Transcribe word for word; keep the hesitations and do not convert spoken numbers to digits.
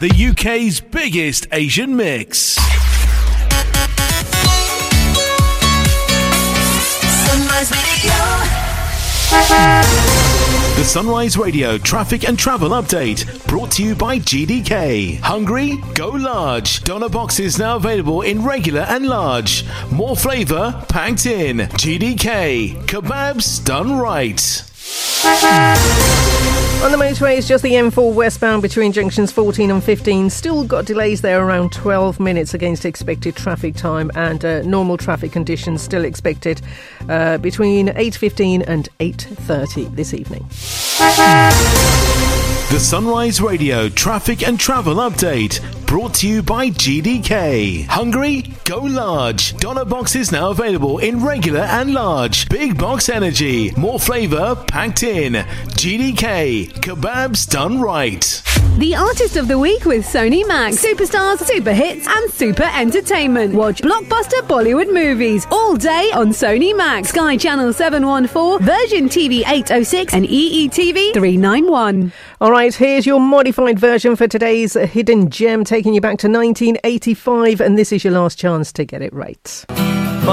the U K's biggest Asian mix. Sunrise Radio. The Sunrise Radio traffic and travel update brought to you by G D K. Hungry? Go large. Doner boxes now available in regular and large. More flavour packed in. G D K. Kebabs done right. On the motorway, it's just the M four westbound between junctions fourteen and fifteen. Still got delays there around twelve minutes against expected traffic time, and uh, normal traffic conditions still expected uh, between eight fifteen and eight thirty this evening. The Sunrise Radio traffic and travel update brought to you by G D K. Hungry? Go large. Doner boxes now available in regular and large. Big box energy. More flavour packed in. G D K. Kebabs done right. The Artist of the Week with Sony Max. Superstars, super hits and super entertainment. Watch blockbuster Bollywood movies all day on Sony Max. Sky Channel seven one four, Virgin T V eight oh six and E E T V three ninety-one. All right, here's your modified version for today's hidden gem, taking you back to nineteen eighty-five, and this is your last chance to get it right.